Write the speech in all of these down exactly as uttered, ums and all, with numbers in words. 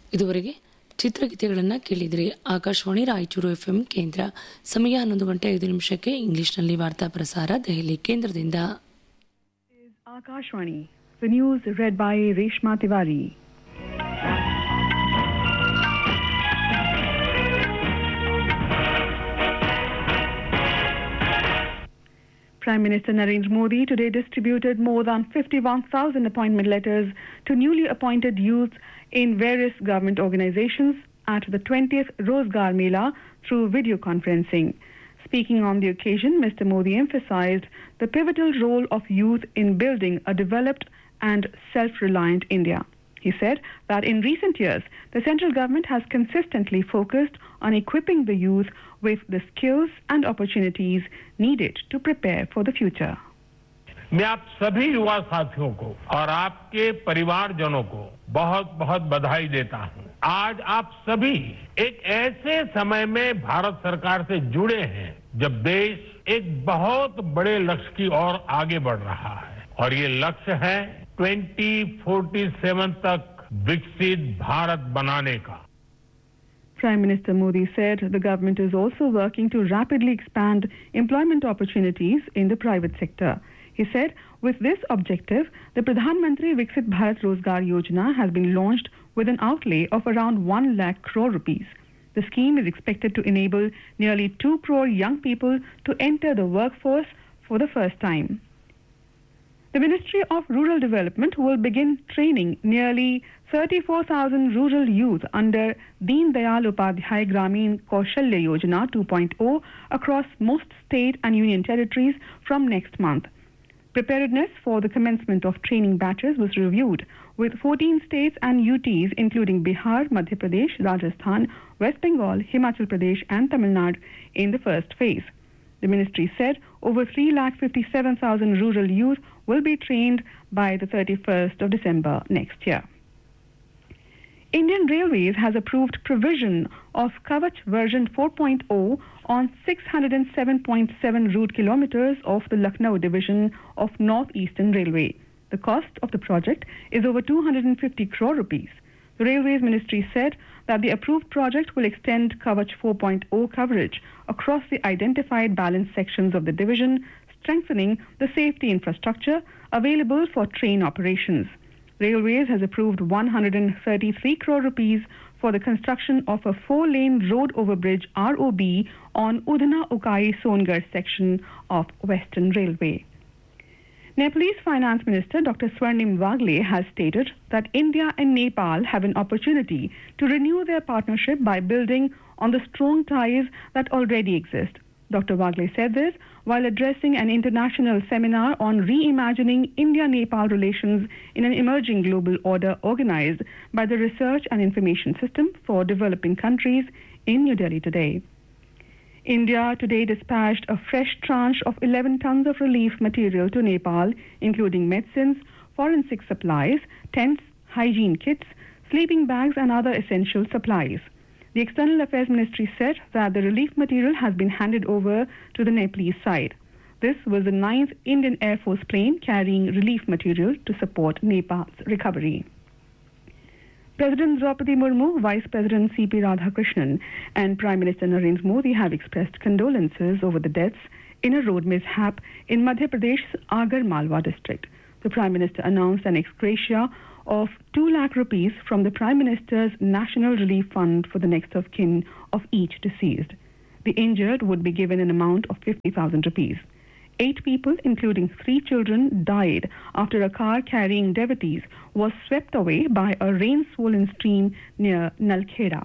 ಇದುವರೆಗೆ ಚಿತ್ರಗೀತೆಗಳನ್ನು ಕೇಳಿದ್ರಿ. ಆಕಾಶವಾಣಿ ರಾಯಚೂರು ಎಫ್ಎಂ ಕೇಂದ್ರ. ಸಮಯ ಹನ್ನೊಂದು ಗಂಟೆ ಐದು ನಿಮಿಷಕ್ಕೆ ಇಂಗ್ಲಿಷ್ನಲ್ಲಿ ವಾರ್ತಾ ಪ್ರಸಾರ ದೆಹಲಿ ಕೇಂದ್ರದಿಂದ. Akashvani. The news read by Reshma Tiwari. Prime Minister Narendra Modi today distributed more than fifty-one thousand appointment letters to newly appointed youths in various government organizations at the twentieth Rozgar Mela through video conferencing. Speaking on the occasion, Mister Modi emphasized the pivotal role of youth in building a developed and self-reliant India. He said that in recent years, the central government has consistently focused on equipping the youth with the skills and opportunities needed to prepare for the future. मैं आप सभी युवा साथियों को और आपके परिवारजनों को बहुत बहुत बधाई देता हूं. आज आप सभी एक ऐसे समय में भारत सरकार से जुड़े हैं जब देश एक बहुत बड़े लक्ष्य की ओर आगे बढ़ रहा है और ये लक्ष्य है ट्वेंटी फोर्टी सेवन तक विकसित भारत बनाने का. Prime Minister Modi said the government is also working to rapidly expand employment opportunities in the private sector. He said, with this objective, the Pradhan Mantri Viksit Bharat Rozgar Yojana has been launched with an outlay of around one lakh crore rupees. The scheme is expected to enable nearly two crore young people to enter the workforce for the first time. The Ministry of Rural Development will begin training nearly thirty-four thousand rural youth under Deen Dayal Upadhyay Gramin Kaushalya Yojana two point oh across most state and union territories from next month. Preparedness for the commencement of training batches was reviewed with fourteen states and U Ts including Bihar, Madhya Pradesh, Rajasthan, West Bengal, Himachal Pradesh and Tamil Nadu in the first phase. The ministry said over three lakh fifty-seven thousand rural youth will be trained by the thirty-first of December next year. Indian Railways has approved provision of Kavach version four point oh on six hundred seven point seven route kilometers of the Lucknow division of North Eastern Railway. The cost of the project is over two hundred fifty crore rupees. The Railways Ministry said that the approved project will extend Kavach four point oh coverage across the identified balance sections of the division, strengthening the safety infrastructure available for train operations. Railways has approved one hundred thirty-three crore rupees for the construction of a four-lane road overbridge R O B on Udhna-Ukai-Songarh section of Western Railway. Nepalese Finance Minister Doctor Swarnim Wagle has stated that India and Nepal have an opportunity to renew their partnership by building on the strong ties that already exist. Doctor Wagle said this while addressing an international seminar on reimagining India-Nepal relations in an emerging global order organized by the Research and Information System for Developing Countries in New Delhi today. India today dispatched a fresh tranche of eleven tons of relief material to Nepal, including medicines, forensic supplies, tents, hygiene kits, sleeping bags and other essential supplies. The External Affairs Ministry said that the relief material has been handed over to the Nepalese side. This was the ninth Indian Air Force plane carrying relief material to support Nepal's recovery. President Draupadi Murmu, Vice President C P Radhakrishnan and Prime Minister Narendra Modi have expressed condolences over the deaths in a road mishap in Madhya Pradesh's Agar Malwa district. The Prime Minister announced an ex gratia of two lakh rupees from the Prime Minister's National Relief Fund for the next of kin of each deceased. The injured would be given an amount of fifty thousand rupees. Eight people, including three children, died after a car carrying devotees was swept away by a rain-swollen stream near Nalkheda.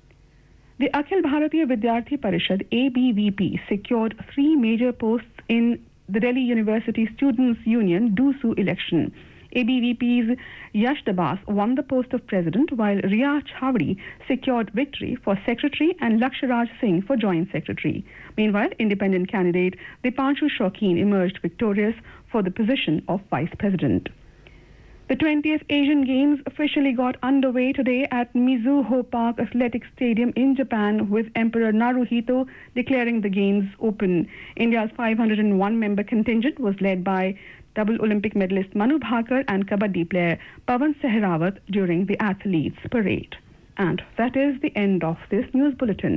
The Akhil Bharatiya Vidyarthi Parishad A B V P secured three major posts in the Delhi University Students' Union D U S U election. A B V P's Yash Dabas won the post of president, while Riya Chhavdi secured victory for secretary and Laksharaj Singh for joint secretary. Meanwhile, independent candidate Dipanshu Shaukin emerged victorious for the position of vice president. The twentieth Asian Games officially got underway today at Mizuho Park Athletic Stadium in Japan, with Emperor Naruhito declaring the Games open. India's five hundred one member contingent was led by double Olympic medalist Manu Bhakar and Kabaddi player Pawan Sehrawat during the athletes' parade. And that is the end of this news bulletin.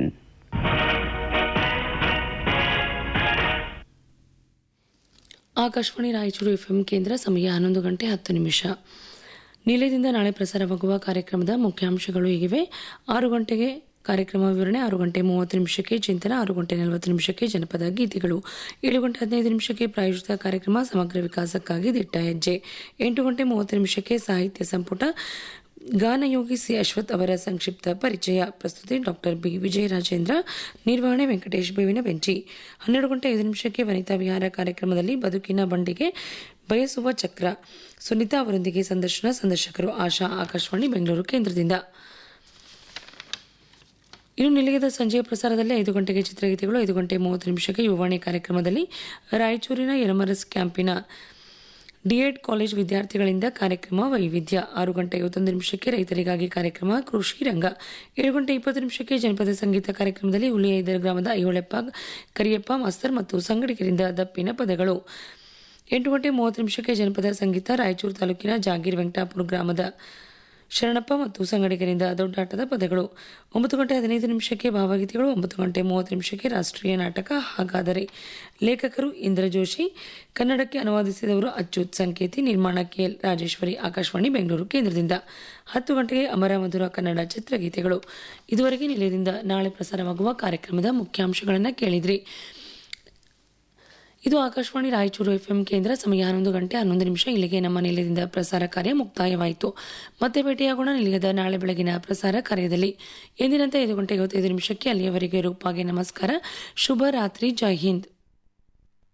Akashvani Raichur FM ಕೇಂದ್ರ ಸಮಯ ಹನ್ನೊಂದು ಗಂಟೆ ಹತ್ತು ನಿಮಿಷ. ನಿಲಯದಿಂದ ನಾಳೆ ಪ್ರಸಾರವಾಗುವ ಕಾರ್ಯಕ್ರಮದ ಮುಖ್ಯಾಂಶಗಳು ಹೀಗಿವೆ. ಆರು ಗಂಟೆಗೆ ಕಾರ್ಯಕ್ರಮ ವಿವರಣೆ, ಆರು ಗಂಟೆ ಮೂವತ್ತು ನಿಮಿಷಕ್ಕೆ ಚಿಂತನ, ಆರು ಗಂಟೆ ನಲವತ್ತು ನಿಮಿಷಕ್ಕೆ ಜನಪದ ಗೀತೆಗಳು, ಏಳು ಗಂಟೆ ಹದಿನೈದು ನಿಮಿಷಕ್ಕೆ ಪ್ರಾಯೋಜಿತ ಕಾರ್ಯಕ್ರಮ ಸಮಗ್ರ ವಿಕಾಸಕ್ಕಾಗಿ ದಿಟ್ಟ ಹೆಜ್ಜೆ, ಎಂಟು ಗಂಟೆ ಮೂವತ್ತು ನಿಮಿಷಕ್ಕೆ ಸಾಹಿತ್ಯ ಸಂಪುಟ ಗಾನಯೋಗಿ ಸಿ ಅಶ್ವಥ್ ಅವರ ಸಂಕ್ಷಿಪ್ತ ಪರಿಚಯ. ಪ್ರಸ್ತುತಿ ಡಾಕ್ಟರ್ ಬಿ ವಿಜಯರಾಜೇಂದ್ರ, ನಿರ್ವಹಣೆ ವೆಂಕಟೇಶ್ ಬೇವಿನ ಬೆಂಚಿ. ಹನ್ನೆರಡು ಗಂಟೆ ಐದು ನಿಮಿಷಕ್ಕೆ ವನಿತಾ ವಿಹಾರ ಕಾರ್ಯಕ್ರಮದಲ್ಲಿ ಬದುಕಿನ ಬಂಡಿಗೆ ಬಯಸುವ ಚಕ್ರ, ಸುನೀತಾ ಅವರೊಂದಿಗೆ ಸಂದರ್ಶನ, ಸಂದರ್ಶಕರು ಆಶಾ, ಆಕಾಶವಾಣಿ ಬೆಂಗಳೂರು ಕೇಂದ್ರದಿಂದ. ಇನ್ನು ನಿಲಯದ ಸಂಜೆಯ ಪ್ರಸಾರದಲ್ಲಿ ಐದು ಗಂಟೆಗೆ ಚಿತ್ರಗೀತೆಗಳು, ಐದು ಗಂಟೆ ಮೂವತ್ತು ನಿಮಿಷಕ್ಕೆ ಯುವವಾಣಿ ಕಾರ್ಯಕ್ರಮದಲ್ಲಿ ರಾಯಚೂರಿನ ಯರಮರಸ್ ಕ್ಯಾಂಪಿನ ಡಿಎಡ್ ಕಾಲೇಜ್ ವಿದ್ಯಾರ್ಥಿಗಳಿಂದ ಕಾರ್ಯಕ್ರಮ ವೈವಿಧ್ಯ, ಆರು ಗಂಟೆ ಐವತ್ತೊಂದು ನಿಮಿಷಕ್ಕೆ ರೈತರಿಗಾಗಿ ಕಾರ್ಯಕ್ರಮ ಕೃಷಿ ರಂಗ, ಏಳು ಗಂಟೆ ಇಪ್ಪತ್ತು ನಿಮಿಷಕ್ಕೆ ಜನಪದ ಸಂಗೀತ ಕಾರ್ಯಕ್ರಮದಲ್ಲಿ ಹುಲಿಯೈದರ ಗ್ರಾಮದ ಐಹೊಳೆಪ್ಪ, ಕರಿಯಪ್ಪ ಮಾಸ್ತರ್ ಮತ್ತು ಸಂಗಡಿಗರಿಂದ ದಪ್ಪಿನ ಪದಗಳು, ಎಂಟು ಗಂಟೆ ಮೂವತ್ತು ನಿಮಿಷಕ್ಕೆ ಜನಪದ ಸಂಗೀತ ರಾಯಚೂರು ತಾಲೂಕಿನ ಜಾಗೀರ್ ವೆಂಕಟಾಪುರ ಗ್ರಾಮದ ಶರಣಪ್ಪ ಮತ್ತು ಸಂಗಡಿಗರಿಂದ ದೊಡ್ಡಾಟದ ಪದಗಳು, ಒಂಬತ್ತು ಗಂಟೆ ಹದಿನೈದು ನಿಮಿಷಕ್ಕೆ ಭಾವಗೀತೆಗಳು, ಒಂಬತ್ತು ಗಂಟೆ ಮೂವತ್ತು ನಿಮಿಷಕ್ಕೆ ರಾಷ್ಟ್ರೀಯ ನಾಟಕ ಹಾಗಾದರೆ, ಲೇಖಕರು ಇಂದ್ರ ಜೋಶಿ, ಕನ್ನಡಕ್ಕೆ ಅನುವಾದಿಸಿದವರು ಅಚ್ಯುತ್ ಸಂಕೇತಿ, ನಿರ್ಮಾಣ ಕೆಎಲ್ ರಾಜೇಶ್ವರಿ, ಆಕಾಶವಾಣಿ ಬೆಂಗಳೂರು ಕೇಂದ್ರದಿಂದ. ಹತ್ತು ಗಂಟೆಗೆ ಅಮರ ಮಧುರ ಕನ್ನಡ ಚಿತ್ರಗೀತೆಗಳು. ಇದುವರೆಗೆ ನಿಲಯದಿಂದ ನಾಳೆ ಪ್ರಸಾರವಾಗುವ ಕಾರ್ಯಕ್ರಮದ ಮುಖ್ಯಾಂಶಗಳನ್ನು ಕೇಳಿದ್ರಿ. ಇದು ಆಕಾಶವಾಣಿ ರಾಯಚೂರು ಎಫ್ಎಂ ಕೇಂದ್ರ. ಸಮಯ ಹನ್ನೊಂದು ಗಂಟೆ ಹನ್ನೊಂದು ನಿಮಿಷ. ಇಲ್ಲಿಗೆ ನಮ್ಮ ನಿಲಯದಿಂದ ಪ್ರಸಾರ ಕಾರ್ಯ ಮುಕ್ತಾಯವಾಯಿತು. ಮತ್ತೆ ಭೇಟಿಯಾಗೋಣ ನಿಲಯದ ನಾಳೆ ಬೆಳಗಿನ ಪ್ರಸಾರ ಕಾರ್ಯದಲ್ಲಿ. ಎಂದಿನಂತೆ ಐದು ಗಂಟೆ ಐವತ್ತೈದು ನಿಮಿಷಕ್ಕೆ. ಅಲ್ಲಿಯವರೆಗೆ ರೂಪಾಗೆ ನಮಸ್ಕಾರ. ಶುಭ ರಾತ್ರಿ. ಜೈ ಹಿಂದ್.